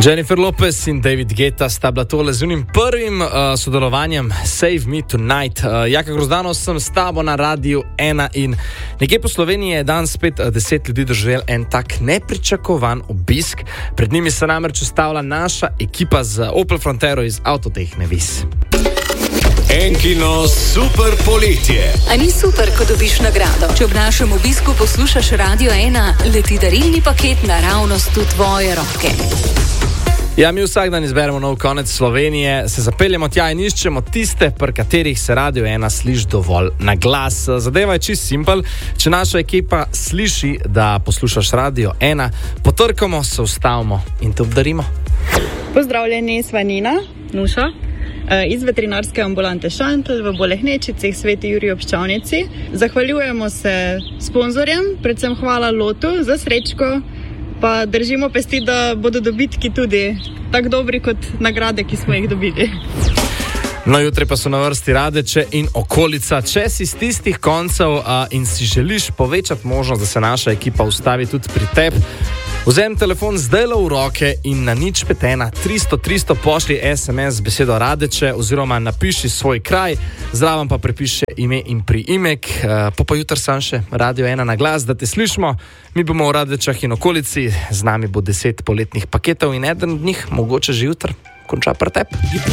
Jennifer Lopez in David Guetta sta bila tole z unim prvim sodelovanjem Save Me Tonight. Jaka Grozdanov sem s tabo na Radiu 1 in nekje po Sloveniji je dan spet 10 ljudi doživel en tak nepričakovan obisk. Pred njimi se namreč ustavlja naša ekipa z Opel Frontero iz Avtotehne Vis. Enkino super poletje. A ni super, ko dobiš nagrado? Če ob našem obisku poslušaš Radio 1, leti darilni paket naravnost v tvoje roke. Ja, mi vsak dan izberemo nov konec Slovenije, se zapeljemo tja in iščemo tiste, pri katerih se Radio 1 sliši dovolj na glas. Zadeva je čist simpel. Če naša ekipa sliši, da poslušaš Radio 1, potrkamo, se ustavimo in te obdarimo. Pozdravljeni, sva Nina, Nuša, iz veterinarske ambulante Šantl v Bolehnečici, Sveti Jurij ob Ščavnici. Zahvaljujemo se sponzorjem, predvsem hvala Lotu za srečko, pa držimo pesti, da bodo dobitki tudi tako dobri kot nagrade, ki smo jih dobili. No, jutri pa so na vrsti Radeče in okolica. Če si z tistih koncev in si želiš povečati možnost, da se naša ekipa ustavi tudi pri tebi, vzem telefon zdajle v roke in na 051 300 pošli SMS z besedo Radeče oziroma napiši svoj kraj, zraven pa prepiši ime in priimek. Pa jutri sam še Radio 1 na glas, da te slišimo. Mi bomo v Radečah in okolici, z nami bo 10 poletnih paketov in eden od njih, mogoče že jutri, konča pri tebi.